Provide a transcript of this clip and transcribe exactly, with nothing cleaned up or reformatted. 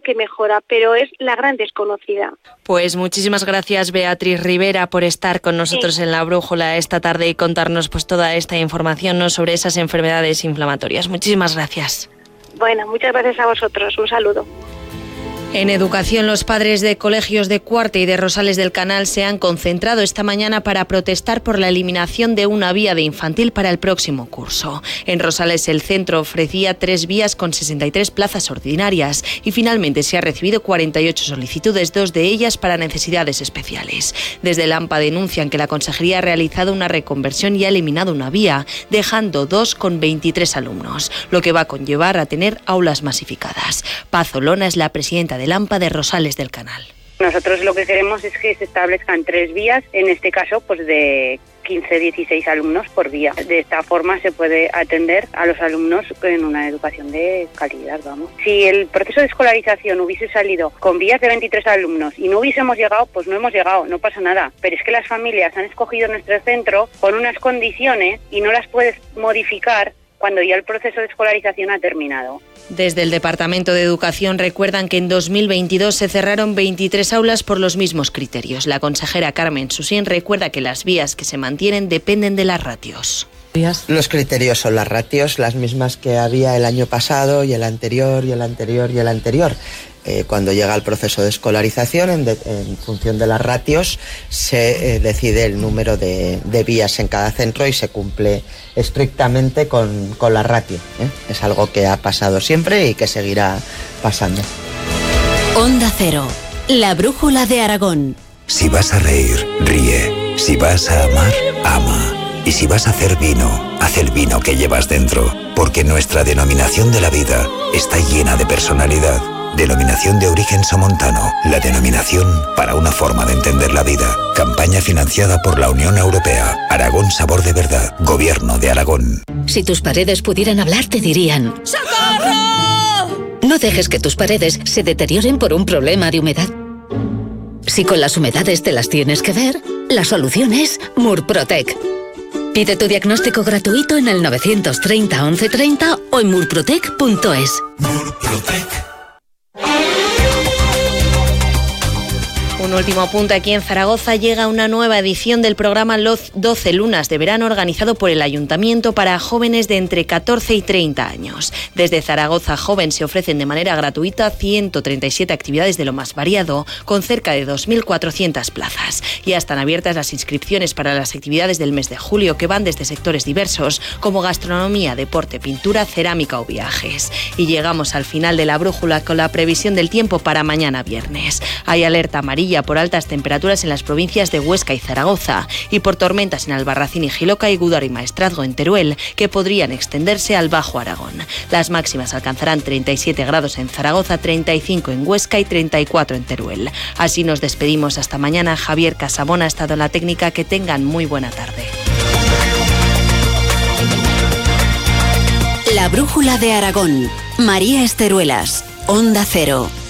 que mejora, pero es la gran desconocida. Pues muchísimas gracias, Beatriz Rivera, por estar con nosotros sí. en La Brújula esta tarde y contarnos pues toda esta información, ¿no?, sobre esas enfermedades inflamatorias. Muchísimas gracias. Bueno, muchas gracias a vosotros. Un saludo. En educación, los padres de colegios de Cuarte y de Rosales del Canal se han concentrado esta mañana para protestar por la eliminación de una vía de infantil para el próximo curso. En Rosales, el centro ofrecía tres vías con sesenta y tres plazas ordinarias y finalmente se ha recibido cuarenta y ocho solicitudes, dos de ellas para necesidades especiales. Desde el AMPA denuncian que la consejería ha realizado una reconversión y ha eliminado una vía, dejando dos con veintitrés alumnos, lo que va a conllevar a tener aulas masificadas. Paz Olona es la presidenta del AMPA de Rosales del Canal. Nosotros lo que queremos es que se establezcan tres vías, en este caso pues de quince a dieciséis alumnos por vía. De esta forma se puede atender a los alumnos en una educación de calidad, vamos. Si el proceso de escolarización hubiese salido con vías de veintitrés alumnos y no hubiésemos llegado, pues no hemos llegado, no pasa nada. Pero es que las familias han escogido nuestro centro con unas condiciones y no las puedes modificar cuando ya el proceso de escolarización ha terminado. Desde el Departamento de Educación recuerdan que en dos mil veintidós se cerraron veintitrés aulas por los mismos criterios. La consejera Carmen Susín recuerda que las vías que se mantienen dependen de las ratios. Los criterios son las ratios, las mismas que había el año pasado y el anterior y el anterior y el anterior. Eh, cuando llega el proceso de escolarización, en, de, en función de las ratios, se eh, decide el número de, de vías en cada centro y se cumple estrictamente con, con la ratio. ¿eh? Es algo que ha pasado siempre y que seguirá pasando. Onda Cero, la brújula de Aragón. Si vas a reír, ríe. Si vas a amar, ama. Y si vas a hacer vino, haz el vino que llevas dentro. Porque nuestra denominación de la vida está llena de personalidad. Denominación de origen somontano, la denominación para una forma de entender la vida. Campaña financiada por la Unión Europea. Aragón Sabor de Verdad. Gobierno de Aragón. Si tus paredes pudieran hablar, te dirían: ¡socorro! No dejes que tus paredes se deterioren por un problema de humedad. Si con las humedades te las tienes que ver, la solución es Murprotec. Pide tu diagnóstico gratuito en el novecientos treinta once treinta o en murprotec punto es. Murprotec. Un último apunte: aquí en Zaragoza llega una nueva edición del programa Los doce Lunas de Verano, organizado por el Ayuntamiento para jóvenes de entre catorce y treinta años. Desde Zaragoza Joven se ofrecen de manera gratuita ciento treinta y siete actividades de lo más variado, con cerca de dos mil cuatrocientas plazas. Ya están abiertas las inscripciones para las actividades del mes de julio, que van desde sectores diversos como gastronomía, deporte, pintura, cerámica o viajes. Y llegamos al final de la brújula con la previsión del tiempo para mañana viernes. Hay alerta amarilla por altas temperaturas en las provincias de Huesca y Zaragoza y por tormentas en Albarracín y Jiloca y Gúdar y Maestrazgo en Teruel, que podrían extenderse al Bajo Aragón. Las máximas alcanzarán treinta y siete grados en Zaragoza, treinta y cinco en Huesca y treinta y cuatro en Teruel. Así nos despedimos hasta mañana. Javier Casabona ha estado en la técnica. Que tengan muy buena tarde. La brújula de Aragón. María Esteruelas, Onda Cero.